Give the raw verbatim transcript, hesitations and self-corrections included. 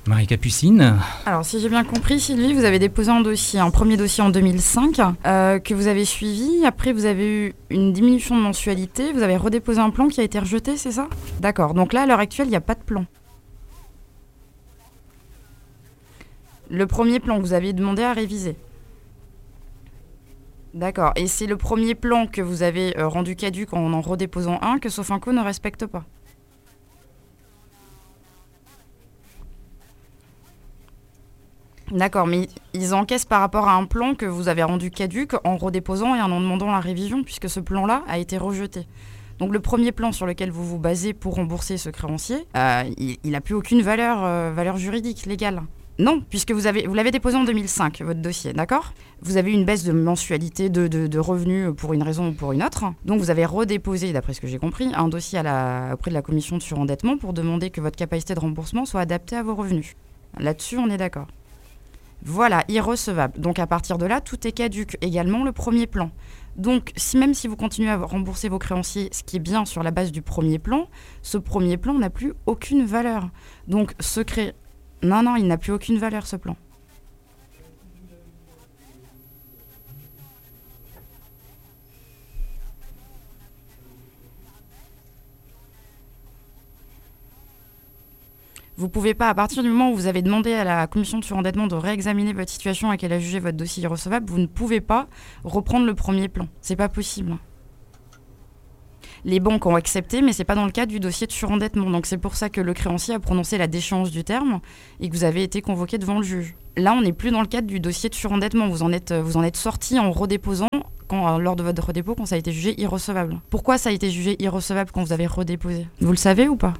Marie-Capucine. Alors, si j'ai bien compris, Sylvie, vous avez déposé un dossier, un premier dossier en deux mille cinq, euh, que vous avez suivi. Après, vous avez eu une diminution de mensualité. Vous avez redéposé un plan qui a été rejeté, c'est ça ? D'accord. Donc là, à l'heure actuelle, il n'y a pas de plan. Le premier plan que vous avez demandé à réviser. D'accord. Et c'est le premier plan que vous avez euh, rendu caduc en en redéposant un que Sofinco ne respecte pas. D'accord, mais ils encaissent par rapport à un plan que vous avez rendu caduc en redéposant et en en demandant la révision, puisque ce plan-là a été rejeté. Donc le premier plan sur lequel vous vous basez pour rembourser ce créancier, euh, il n'a plus aucune valeur, euh, valeur juridique, légale. Non, puisque vous, avez, vous l'avez déposé en deux mille cinq, votre dossier, d'accord ? Vous avez eu une baisse de mensualité de, de, de revenus pour une raison ou pour une autre. Donc vous avez redéposé, d'après ce que j'ai compris, un dossier à la, auprès de la commission de surendettement pour demander que votre capacité de remboursement soit adaptée à vos revenus. Là-dessus, on est d'accord. Voilà, irrecevable. Donc à partir de là, tout est caduc. Également le premier plan. Donc si, même si vous continuez à rembourser vos créanciers, ce qui est bien sur la base du premier plan, ce premier plan n'a plus aucune valeur. Donc ce cré... Non, non, il n'a plus aucune valeur, ce plan. Vous ne pouvez pas, à partir du moment où vous avez demandé à la commission de surendettement de réexaminer votre situation et qu'elle a jugé votre dossier irrecevable, vous ne pouvez pas reprendre le premier plan. C'est pas possible. Les banques ont accepté, mais ce n'est pas dans le cadre du dossier de surendettement. Donc c'est pour ça que le créancier a prononcé la déchéance du terme et que vous avez été convoqué devant le juge. Là, on n'est plus dans le cadre du dossier de surendettement. Vous en êtes, vous en êtes sorti en redéposant quand, lors de votre redépôt quand ça a été jugé irrecevable. Pourquoi ça a été jugé irrecevable quand vous avez redéposé ? Vous le savez ou pas ?